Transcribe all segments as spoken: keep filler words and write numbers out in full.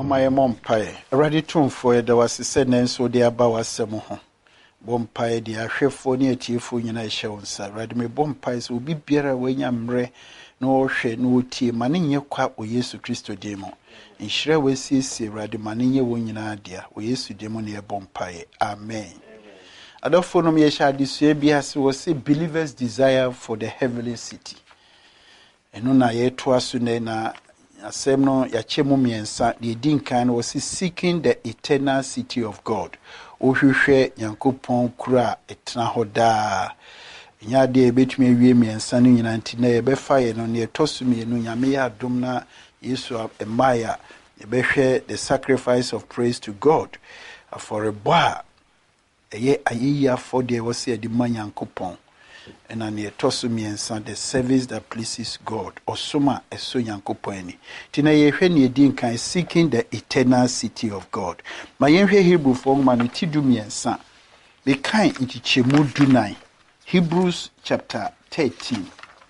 my mom pie. Ready to for there was a sentence so dear Bawasamoho. Bompire, dear Chefoni, a tearful united sir. Ready me bompies will be better when I'm re no she no tea, manning your quap or Yesu Christo demo. In Shre we see ready manning your winning dear, or Yesu demo near bompire. Amen. I don't follow me, shall this year be as was a believer's desire for the heavenly city. And no na ye twasune na asem no ya chemu miensa the din kan was seeking the eternal city of God. Ohwehwe Yankopon kura etna hoda. Nya de betumi wie miensa no nyina nti na ye befa ye no ne tosumi no nyame ya dom na Yesu emaya ye behwe the sacrifice of praise to God for a boy eye ayiya for the was the man Yankopon. And an etosumi and son, the service that pleases God, or soma a so yankoponi. Tina ye when din kan seeking the eternal city of God. My yenhwe Hebrew form manuti dumi and son. They kind into chemu dunai. Hebrews chapter thirteen.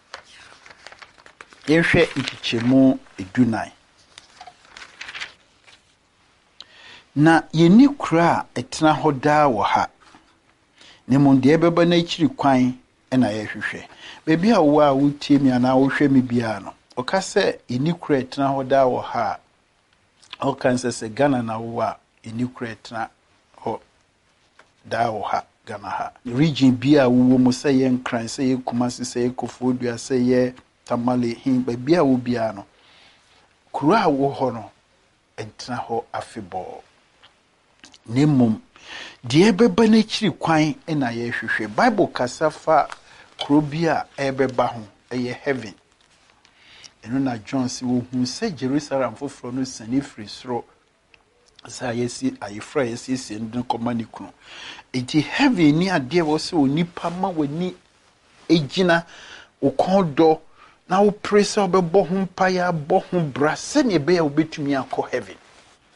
Yenhwe into chemu dunai. Na yeni kra etna hoda wo ha. Ne monde beba na chiri kwan ena ye hwehwe bebi a wo a wutie mi ana wo hwe mi bia no o ka se inikure tena hoda wo ha o kan se se Ghana na wo a inikure tena ho da wo ha Ghana ha region bia wo mo se ye nkran se ye Kumasi se ye Kofodua se ye Tamale hin bebi a wo bia no kuro a wo ho no entena ho afebo nemum die beba na chiri kwan ena ye hwehwe Bible kasafa krobia ebeba ho eye heaven eno na John si wo hu se Jerusalem foforo no sani free soro sa yesi ayefra yesi si ndin komani kunu eti heaven ni ade wo se onipa ma wani ejina ukondo na wo presa obebo ho mpaya bo ho bra se ne be ya obetumi akọ heaven